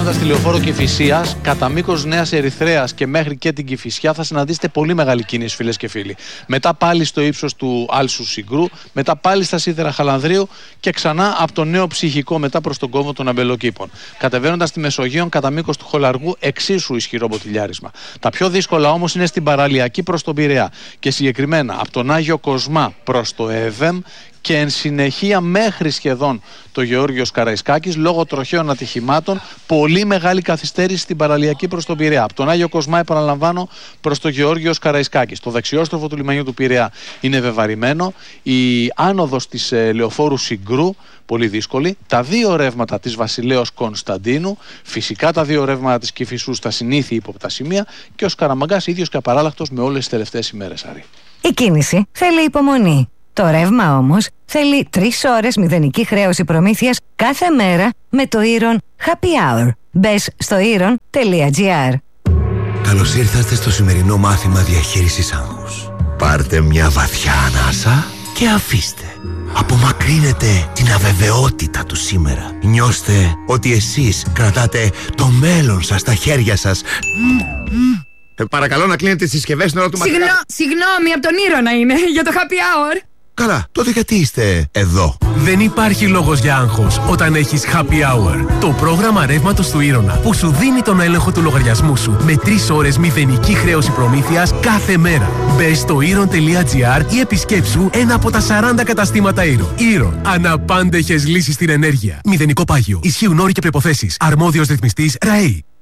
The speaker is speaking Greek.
Μπαίνοντας στη λεωφόρο Κηφισίας, κατά μήκος Νέας Ερυθρέας και μέχρι και την Κηφισιά, θα συναντήσετε πολύ μεγάλη κίνηση, φίλες και φίλοι. Μετά πάλι στο ύψος του Άλσου Συγκρού, μετά πάλι στα σίδερα Χαλανδρίου και ξανά από το Νέο Ψυχικό μετά προς τον κόμβο των Αμπελοκήπων. Κατεβαίνοντας στη Μεσογείο, κατά μήκος του Χολαργού, εξίσου ισχυρό μποτιλιάρισμα. Τα πιο δύσκολα όμως είναι στην παραλιακή προς τον Πειραιά και συγκεκριμένα από τον Άγιο Κοσμά προς το ΕΒΕΜ και εν συνεχεία μέχρι σχεδόν το Γεώργιος Καραϊσκάκης, λόγω τροχαίων ατυχημάτων, πολύ μεγάλη καθυστέρηση στην παραλιακή προς τον Πειραιά. Από τον Άγιο Κοσμά, επαναλαμβάνω, προς το Γεώργιος Καραϊσκάκης. Το δεξιόστροφο του λιμανιού του Πειραιά είναι βεβαρημένο. Η άνοδος της λεωφόρου Συγκρού, πολύ δύσκολη. Τα δύο ρεύματα της Βασιλέως Κωνσταντίνου, φυσικά τα δύο ρεύματα της Κηφισού στα συνήθεια ύποπτα σημεία και ο Σκαραμαγκάς ίδιος και απαράλλαχτος με όλες τις τελευταίες ημέρες, Άρη. Η κίνηση θέλει υπομονή. Το ρεύμα όμως θέλει 3 ώρες μηδενική χρέωση προμήθειας κάθε μέρα με το Iron Happy Hour. Μπες στο iron.gr. Καλώς ήρθατε στο σημερινό μάθημα διαχείρισης άγχους. Πάρτε μια βαθιά ανάσα και αφήστε. Απομακρύνετε την αβεβαιότητα του σήμερα. Νιώστε ότι εσείς κρατάτε το μέλλον σας στα χέρια σας. Παρακαλώ να κλείνετε τις συσκευές στην ώρα του μαθήματος. Συγγνώμη, από τον Ήρωνα είμαι, για το happy hour. Καλά, τότε γιατί είστε εδώ? Δεν υπάρχει λόγος για άγχος όταν έχεις Happy Hour. Το πρόγραμμα ρεύματος του Ήρωνα που σου δίνει τον έλεγχο του λογαριασμού σου με 3 ώρες μηδενική χρέωση προμήθειας κάθε μέρα. Μπες στο iron.gr ή επισκέψου ένα από τα 40 καταστήματα Iron. Iron. Αναπάντεχες λύσεις στην ενέργεια. Μηδενικό πάγιο. Ισχύουν όροι και προϋποθέσεις. Αρμόδιος ρυθμιστής ΡΑΕΗ.